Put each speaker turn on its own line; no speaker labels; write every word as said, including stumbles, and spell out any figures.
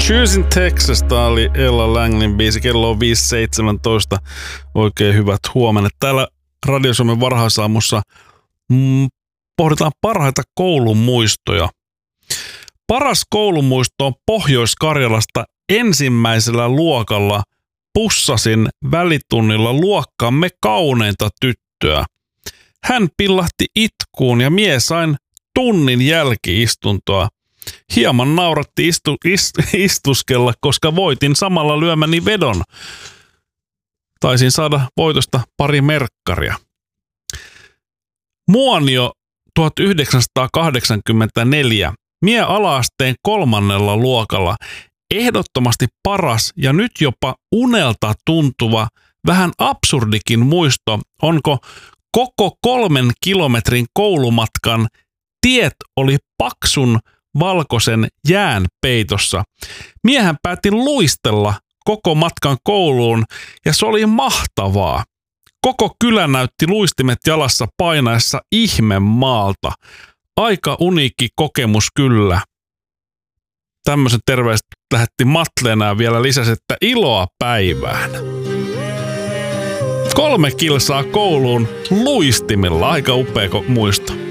Choosing Texas, tää oli Ella Langlin biisi, kello on viisi seitsemäntoista. Oikein hyvät huomenna. Täällä Radio Suomen varhaisaamussa mm, pohditaan parhaita koulun muistoja. Paras koulumuisto on Pohjois-Karjalasta. Ensimmäisellä luokalla pussasin välitunnilla luokkaamme kauneinta tyttöä. Hän pillahti itkuun ja mie sain tunnin jälki-istuntoa. Hieman nauratti istu, ist, istuskella, koska voitin samalla lyömäni vedon. Taisin saada voitosta pari merkkaria. Muonio tuhatyhdeksänsataakahdeksankymmentäneljä. Mie ala-asteen kolmannella luokalla. Ehdottomasti paras ja nyt jopa unelta tuntuva, vähän absurdikin muisto, onko koko kolmen kilometrin koulumatkan tiet oli paksun valkoisen jään peitossa. Miehän päätti luistella koko matkan kouluun ja se oli mahtavaa. Koko kylä näytti luistimet jalassa painaessa ihmemaalta. Aika uniikki kokemus kyllä. Tämmöisen terveiset lähetti Matleena ja vielä lisäsi, että iloa päivään. Kolme kilsaa kouluun luistimilla. Aika upea muisto.